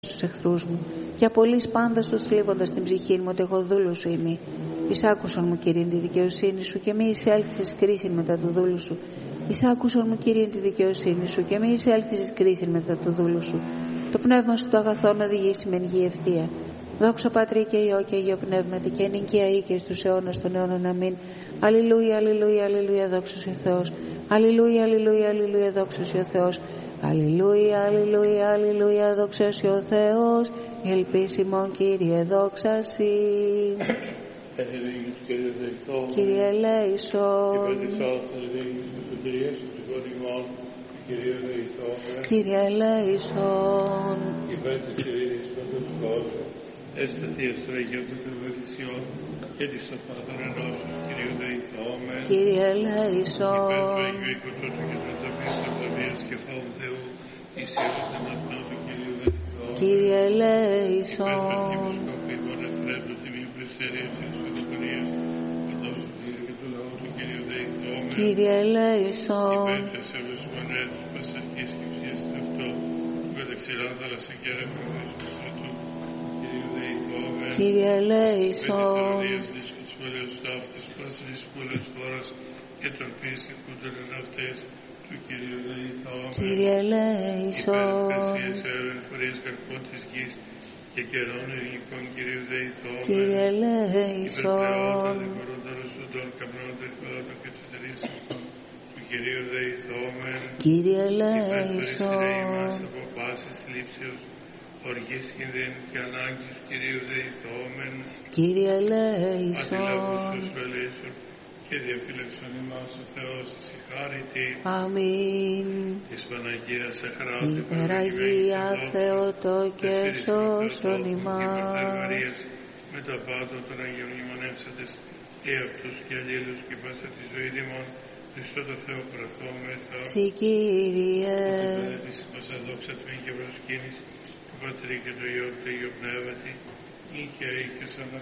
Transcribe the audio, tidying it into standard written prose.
στους εχθρούς μου και απολύς πάντα στους θλίβοντας την ψυχή μου ότι εγώ δούλος σου είμαι. Εισάκουσον μου, Κύριε, τη δικαιοσύνη σου και μη εισέλθεις κρίσιν μετά του δούλου σου. Εισάκουσον μου, Κύριε, τη δικαιοσύνη σου και μη εισέλθεις κρίσιν μετά του δούλου σου. Το πνεύμα σου το αγαθό να οδηγήσει με γη ευθεία. Δόξα Πατρί και Υιό και Αγίο Πνεύματι και νικαία ή και στους αιώνας των αιώνων. Αμήν. Αλληλούια, αλληλούια, αλληλούια, δόξα ο Θεός. Αλληλούια, αλληλούια, αλληλούια, δόξα ο Θεός. Αλληλούια, αλληλούια, αλληλούια, δόξα ο Θεός. Ελπίσιμον, Κύριε, δόξα Συ. Κύριε ελέησον. Κύριε ελέησον. Έσταθη στο Αγίο του Θεοβεβησιών και της ο Πάτων ενώσεως, Κυρίου δεηθόμεν. Κύριε ελέησον. Υπέρ του Αγίου Οικοτότου και του Ταπείου Ευλαβίας και Φόβου Θεού, εις ιερότεν αυτόν του Κυρίου δεηθόμεν. Κύριε ελέησον. Υπέρ του Αρχιεπισκόπου ημών Εφρέμτου, τιμίου πλησίριας της Φεδοκονίας, οδός του Κύριου και του λαού του Κυρίου δεηθόμεν. Κύριε ελέησον. Υπέρ της Εύρωσης Μονέτου, Πασαρκής και ουσίας του αυτό, που καταξηρά θάλασσα και έρευνα του στρατού. Κύριε ελέησον. Κύριε ελέησον. Και καιρών ελληνικών Κυρίου δεηθόμεν. Κύριε ελέησον. Κυρίου δεηθόμεν. Κύριε ελέησον. Από πάσης θλίψεως, οργής κινδύνου και ανάγκης, Κυρίου δεηθόμεν. Κύριε ελέησον. Αντιλαβούσος βελήσου και διαφύλαξον ημάς ο Θεός ησυχάρητη. Αμήν. Εις Παναγίας Αχράτη, Υπεραγία Θεότο και σώσον ημάς. Με τα πάντα των Αγίων μνημονεύσαντες εαυτούς και αλλήλους και πάσα τη ζωή ημών, Χριστό το Θεό πραθόμεθα. Συ Κύριε. Της πάσα δόξα τμήν και προσκύνης του Πατρί και του Υιό και του Αγίου Πνεύματι, ή και σαν